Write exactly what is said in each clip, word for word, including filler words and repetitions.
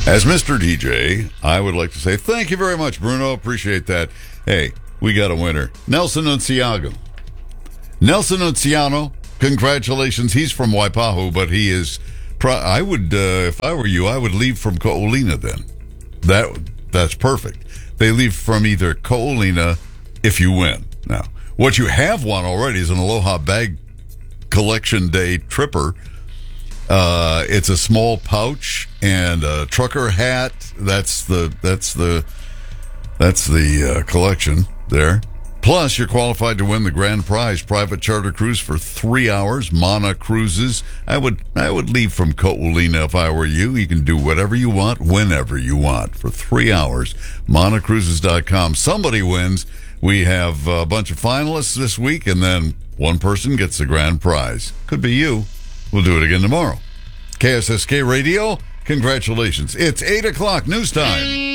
As Mister D J, I would like to say thank you very much, Bruno. Appreciate that. Hey, we got a winner. Nelson Unciago. Nelson Unciano, congratulations. He's from Waipahu, but he is... Pro- I would, uh, if I were you, I would leave from Ko'olina then. That That's perfect. They leave from either Ko'olina if you win. Now, what you have won already is an Aloha Bag Collection Day Tripper. Uh, it's a small pouch and a trucker hat. That's the that's the that's the uh, collection there. Plus, you're qualified to win the grand prize private charter cruise for three hours. Mana Cruises. I would I would leave from Ko'olina if I were you. You can do whatever you want, whenever you want, for three hours. mana cruises dot com. Somebody wins. We have a bunch of finalists this week, and then one person gets the grand prize. Could be you. We'll do it again tomorrow. K S S K Radio, congratulations. It's eight o'clock news time.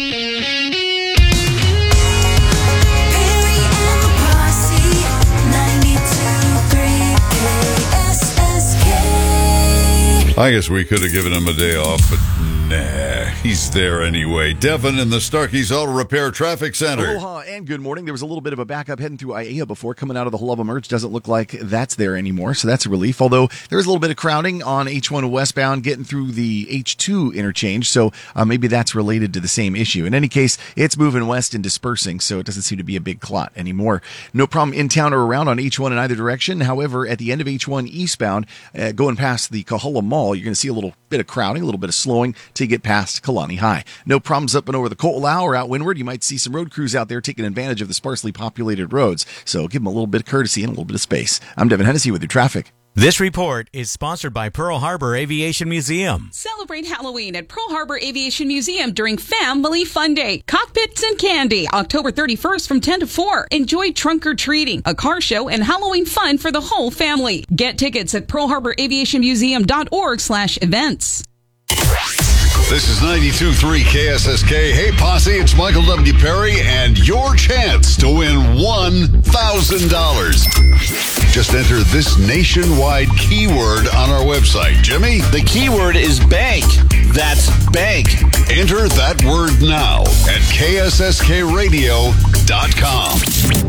I guess we could have given him a day off, but nah, he's there anyway. Devin in the Starkey's Auto Repair Traffic Center. Aloha and good morning. There was a little bit of a backup heading through Aiea before coming out of the Haluva Merge. Doesn't look like that's there anymore, so that's a relief. Although there is a little bit of crowding on H one westbound getting through the H two interchange, so uh, maybe that's related to the same issue. In any case, it's moving west and dispersing, so it doesn't seem to be a big clot anymore. No problem in town or around on H one in either direction. However, at the end of H one eastbound, uh, going past the Kahala Mall, you're going to see a little bit of crowding, a little bit of slowing till you get past Kalani High. No problems up and over the Ko'olau or out windward. You might see some road crews out there taking advantage of the sparsely populated roads. So give them a little bit of courtesy and a little bit of space. I'm Devin Hennessy with your traffic. This report is sponsored by Pearl Harbor Aviation Museum. Celebrate Halloween at Pearl Harbor Aviation Museum during Family Fun Day. Cockpits and candy, October thirty-first from ten to four. Enjoy trunk or treating, a car show, and Halloween fun for the whole family. Get tickets at pearl harbor aviation museum dot org slash events. This is ninety-two point three K S S K. Hey, Posse, it's Michael W. Perry, and your chance to win one thousand dollars. Just enter this nationwide keyword on our website. Jimmy? The keyword is bank. That's bank. Enter that word now at K S S K radio dot com.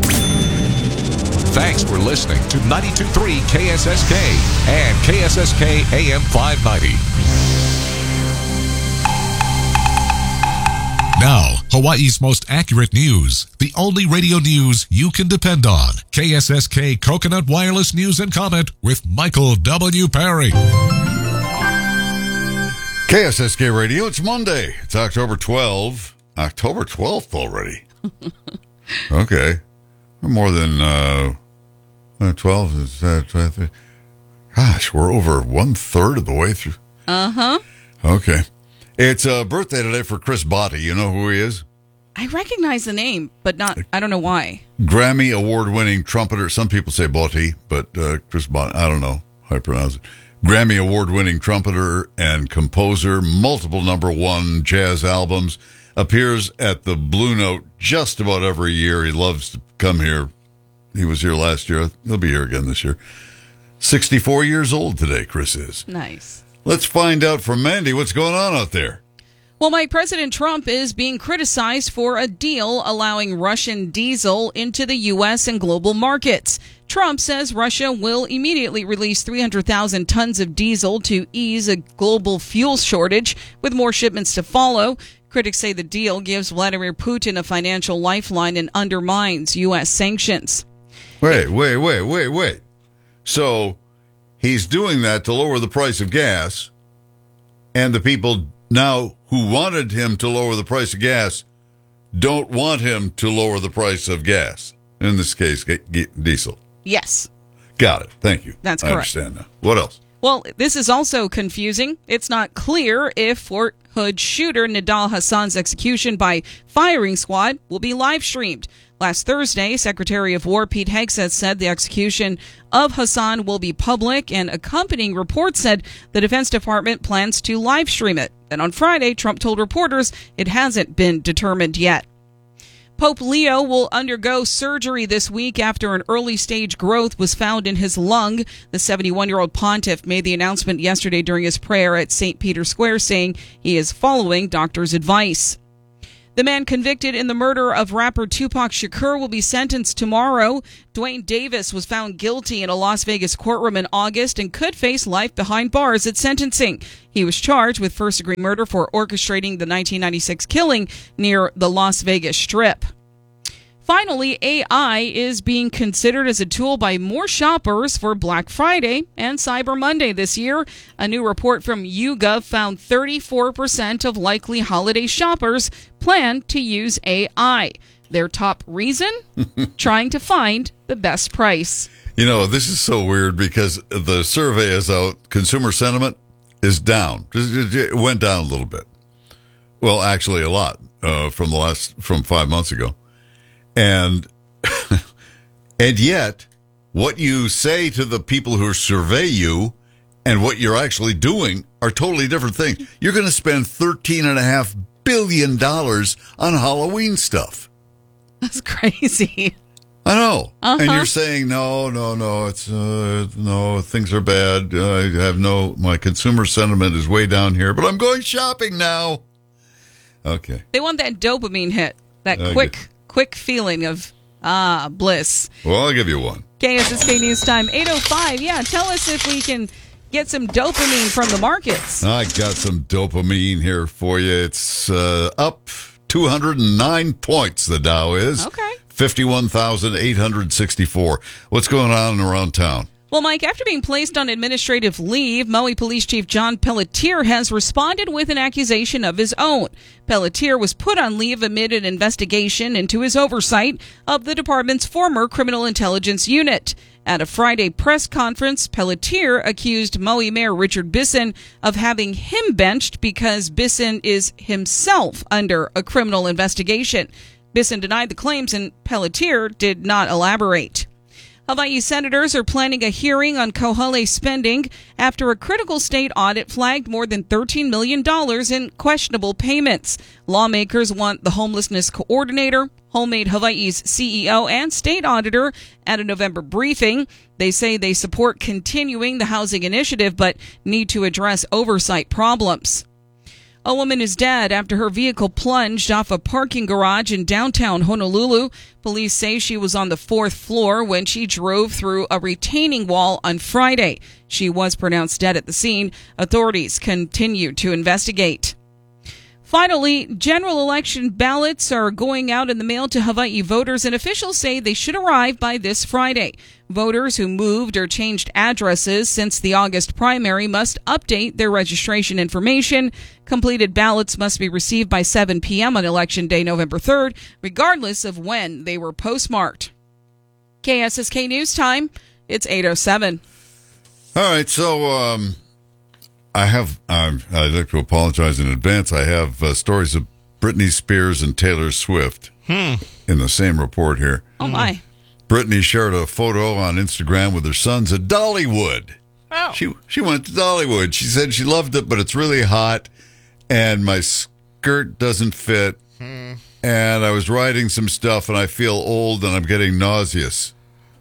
Thanks for listening to ninety-two point three K S S K and K S S K A M five ninety. Now, Hawaii's most accurate news. The only radio news you can depend on. K S S K Coconut Wireless News and Comment with Michael W. Perry. K S S K Radio, it's Monday. It's October twelfth. October twelfth already. Okay. More than uh, twelve. Is uh, twelve. Gosh, we're over one-third of the way through. Uh-huh. Okay. It's a birthday today for Chris Botti. You know who he is? I recognize the name, but not, I don't know why. Grammy award-winning trumpeter. Some people say Botti, but uh, Chris Botti, I don't know how I pronounce it. Grammy award-winning trumpeter and composer, multiple number one jazz albums, appears at the Blue Note just about every year. He loves to come here. He was here last year. He'll be here again this year. sixty-four years old today, Chris is. Nice. Let's find out from Mandy what's going on out there. Well, Mike, President Trump is being criticized for a deal allowing Russian diesel into the U S and global markets. Trump says Russia will immediately release three hundred thousand tons of diesel to ease a global fuel shortage, with more shipments to follow. Critics say the deal gives Vladimir Putin a financial lifeline and undermines U S sanctions. Wait, wait, wait, wait, wait. So he's doing that to lower the price of gas, and the people now who wanted him to lower the price of gas don't want him to lower the price of gas. In this case, g- g- diesel. Yes. Got it. Thank you. That's I correct. understand now. What else? Well, this is also confusing. It's not clear if Fort Hood shooter Nidal Hassan's execution by firing squad will be live streamed. Last Thursday, Secretary of War Pete Hegseth said the execution of Hassan will be public, and accompanying reports said the Defense Department plans to live stream it. And on Friday, Trump told reporters it hasn't been determined yet. Pope Leo will undergo surgery this week after an early-stage growth was found in his lung. The seventy-one-year-old pontiff made the announcement yesterday during his prayer at Saint Peter's Square, saying he is following doctor's advice. The man convicted in the murder of rapper Tupac Shakur will be sentenced tomorrow. Dwayne Davis was found guilty in a Las Vegas courtroom in August and could face life behind bars at sentencing. He was charged with first-degree murder for orchestrating the nineteen ninety-six killing near the Las Vegas Strip. Finally, A I is being considered as a tool by more shoppers for Black Friday and Cyber Monday this year. A new report from YouGov found thirty-four percent of likely holiday shoppers plan to use A I. Their top reason? Trying to find the best price. You know, this is so weird because the survey is out. Consumer sentiment is down. It went down a little bit. Well, actually a lot uh, from the last, from five months ago. And and yet, what you say to the people who survey you and what you're actually doing are totally different things. You're going to spend thirteen point five billion dollars on Halloween stuff. That's crazy. I know. Uh-huh. And you're saying, no, no, no, it's, uh, no, things are bad. I have no, my consumer sentiment is way down here, but I'm going shopping now. Okay. They want that dopamine hit, that I quick... get- Quick feeling of, ah, bliss. Well, I'll give you one. K S S K News Time, eight oh five. Yeah, tell us if we can get some dopamine from the markets. I got some dopamine here for you. It's uh, up two hundred nine points, the Dow is. Okay. fifty-one thousand eight hundred sixty-four. What's going on around town? Well, Mike, after being placed on administrative leave, Maui Police Chief John Pelletier has responded with an accusation of his own. Pelletier was put on leave amid an investigation into his oversight of the department's former criminal intelligence unit. At a Friday press conference, Pelletier accused Maui Mayor Richard Bisson of having him benched because Bisson is himself under a criminal investigation. Bisson denied the claims and Pelletier did not elaborate. Hawaii senators are planning a hearing on Kauhale spending after a critical state audit flagged more than thirteen million dollars in questionable payments. Lawmakers want the homelessness coordinator, Homemade Hawaii's C E O, and state auditor at a November briefing. They say they support continuing the housing initiative but need to address oversight problems. A woman is dead after her vehicle plunged off a parking garage in downtown Honolulu. Police say she was on the fourth floor when she drove through a retaining wall on Friday. She was pronounced dead at the scene. Authorities continue to investigate. Finally, general election ballots are going out in the mail to Hawaii voters, and officials say they should arrive by this Friday. Voters who moved or changed addresses since the August primary must update their registration information. Completed ballots must be received by seven p.m. on Election Day, November third, regardless of when they were postmarked. K S S K News Time, it's eight oh seven. All right, so um, I have, um, I'd like to apologize in advance. I have uh, stories of Britney Spears and Taylor Swift Hmm. in the same report here. Oh, my. Britney shared a photo on Instagram with her sons at Dollywood. Oh. She she went to Dollywood. She said she loved it, but it's really hot, and my skirt doesn't fit, Hmm. and I was writing some stuff, and I feel old, and I'm getting nauseous.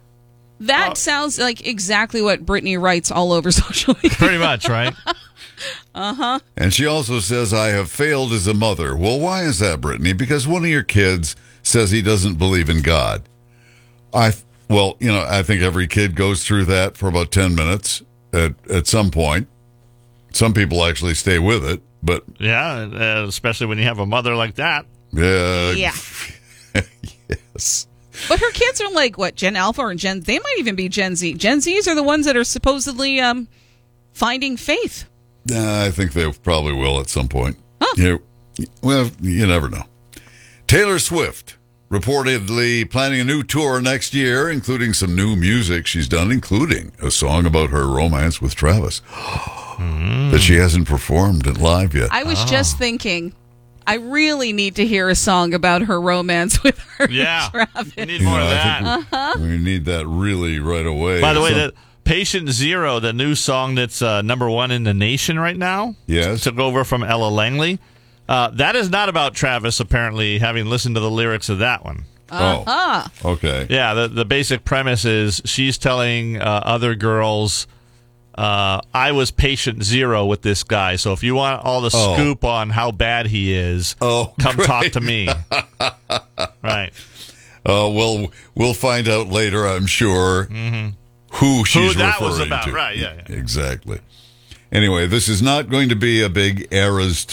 That Oh. sounds like exactly what Britney writes all over social media. Pretty much, right? Uh-huh. And she also says, I have failed as a mother. Well, why is that, Brittany? Because one of your kids says he doesn't believe in God. I, well, you know, I think every kid goes through that for about ten minutes at, at some point. Some people actually stay with it, but Yeah, uh, especially when you have a mother like that. uh, Yeah. yes. But her kids are like, what, Gen Alpha or Gen... They might even be Gen Z. Gen Zs are the ones that are supposedly um, finding faith. Uh, I think they probably will at some point. Huh. Yeah, well, you never know. Taylor Swift reportedly planning a new tour next year, including some new music she's done, including a song about her romance with Travis that she hasn't performed it live yet. I was just thinking, I really need to hear a song about her romance with her Yeah. Travis. We need You more know, of I that. think we, we need that really right away. By the way, So- the Patient Zero, the new song that's uh, number one in the nation right now, Yes. took over from Ella Langley. Uh, that is not about Travis, apparently, having listened to the lyrics of that one. Uh-huh. Oh, okay. Yeah, the, the basic premise is she's telling uh, other girls, uh, I was patient zero with this guy, so if you want all the Oh. scoop on how bad he is, Oh, come great. talk to me. Right. Uh, well, we'll find out later, I'm sure, who she's Who that referring was about, to. right, yeah, yeah. Exactly. Anyway, this is not going to be a big Eras